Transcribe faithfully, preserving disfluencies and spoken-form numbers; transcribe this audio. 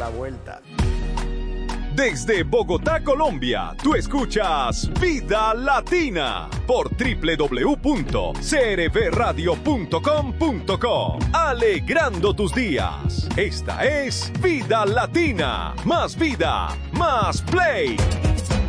la vuelta. Desde Bogotá, Colombia, tú escuchas Vida Latina por doble u doble u doble u punto c r v radio punto com punto co. Alegrando tus días. Esta es Vida Latina. Más vida, más play.